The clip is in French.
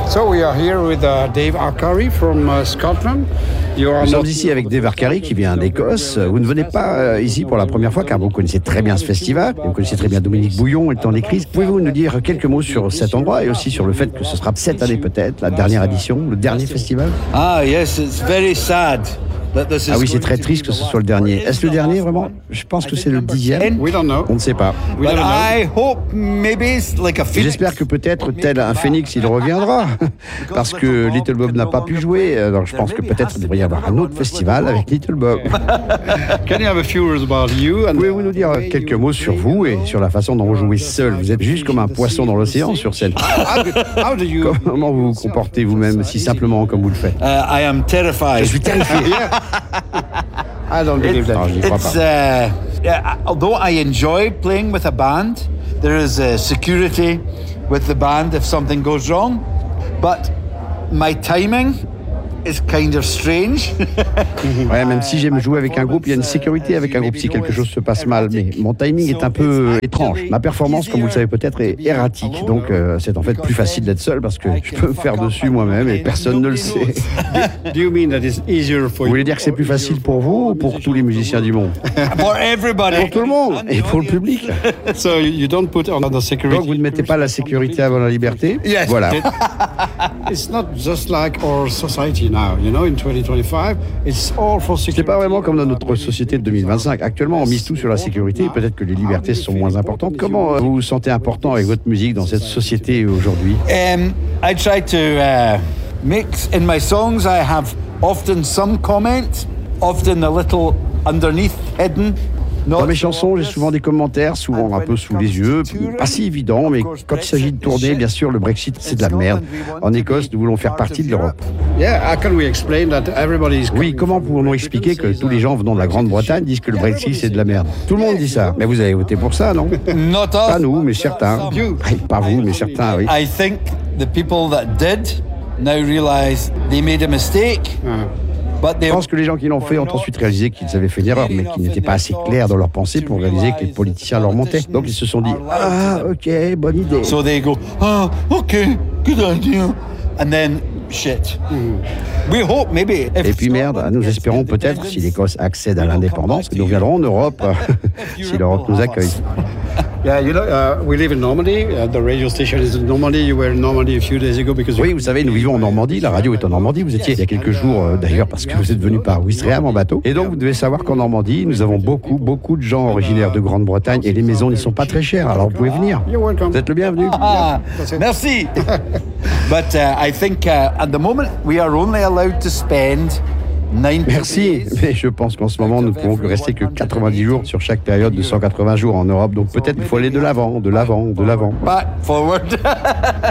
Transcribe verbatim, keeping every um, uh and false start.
So we are here with uh, Dave Arcari from uh, Scotland. Nous sommes ici avec Dave Arcari qui vient d'Écosse. Vous ne venez pas euh, ici pour la première fois car vous connaissez très bien ce festival. Vous connaissez très bien Dominique Bouillon et le temps des crises. Pouvez-vous nous dire quelques mots sur cet endroit et aussi sur le fait que ce sera cette année peut-être la dernière édition, le dernier festival? Ah yes, it's very sad. Ah oui, c'est très triste que ce soit le dernier. Est-ce le dernier vraiment? Je pense que c'est le dixième. We don't know. On ne sait pas. But I hope maybe it's like a phoenix. J'espère que peut-être, tel un phénix, il reviendra. Parce que Little Bob n'a pas pu jouer. Alors je pense que peut-être il devrait y avoir un autre festival avec Little Bob. Can you have a few words about you? And Pouvez-vous nous dire quelques mots sur vous et sur la façon dont vous jouez seul? Vous êtes juste comme un poisson dans l'océan sur scène. how, do, how do you? Comment vous vous comportez vous-même si simplement comme vous le faites? Uh, I am terrified. Je suis terrifié. I don't believe that. Non, je n'y crois It's pas. uh, yeah, although I enjoy playing with a band, there is a security with the band if something goes wrong. But my timing is kind of strange. Ouais, même si j'aime jouer avec un groupe, il y a une sécurité avec un groupe si quelque chose se passe mal. Mais mon timing est un peu euh, étrange. Ma performance, comme vous le savez peut-être, est erratique. Donc euh, c'est en fait plus facile d'être seul parce que je peux me faire dessus moi-même et personne ne le sait. Do you mean that it's easier for Vous you? voulez dire que c'est plus facile pour vous ou pour tous les musiciens du monde? For everybody. Pour tout le monde et pour le public. So you don't put on the security. Donc vous ne mettez pas la sécurité avant la liberté? Yes. Voilà. It's not just like our society now, you know, in twenty twenty-five, it's all for security. C'est pas vraiment comme dans notre société de deux mille vingt-cinq. Actuellement, on mise tout sur la sécurité et peut-être que les libertés sont moins importantes. Comment euh, vous vous sentez important avec votre musique dans cette société aujourd'hui? Um, I try to uh, mix in my songs. I have often some comment, often a little underneath, hidden. Dans mes chansons, j'ai souvent des commentaires, souvent un peu sous les yeux, pas si évident, mais quand il s'agit de tourner, bien sûr, le Brexit, c'est de la merde. En Écosse, nous voulons faire partie de l'Europe. Yeah, how can we explain that everybody is Oui, comment pouvons-nous expliquer que tous les gens venant de la Grande-Bretagne disent que le Brexit, c'est de la merde? Tout le monde dit ça. Mais vous avez voté pour ça, non? Not all. Pas nous, mais certains. Pas vous, mais certains, oui. I think the people that did now realize they made a mistake. But they Je pense que les gens qui l'ont fait ont ensuite réalisé qu'ils avaient fait une erreur, mais qu'ils n'étaient pas assez clairs dans leur pensée pour réaliser que les politiciens leur mentaient. Donc ils se sont dit « Ah, ok, bonne idée ». So they go, ah, okay, good idea. And then, shit. We hope maybe. Et puis merde, nous espérons peut-être, si l'Écosse accède à l'indépendance, que nous viendrons en Europe, si l'Europe nous accueille. Yeah, you know, uh, we live in Normandy. Uh, the radio station is in Normandy. You were in Normandy a few days ago because. Oui, vous savez, nous vivons en Normandie, la radio est en Normandie. Vous étiez il y a quelques jours euh, d'ailleurs parce que vous êtes venu par Ouistreham en bateau. Et donc vous devez savoir qu'en Normandie, nous avons beaucoup, beaucoup de gens originaires de Grande-Bretagne et les maisons n'y sont pas très chères. Alors vous pouvez venir. You're welcome. Vous êtes le bienvenu. Ah, that's it. merci. But uh, I think uh, at the moment we are only allowed to spend ninety Merci, days. mais je pense qu'en ce moment, nous ne pouvons que rester que quatre-vingt-dix jours sur chaque période de cent quatre-vingts jours en Europe. Donc peut-être il faut aller de l'avant, de l'avant, de l'avant. Back, forward.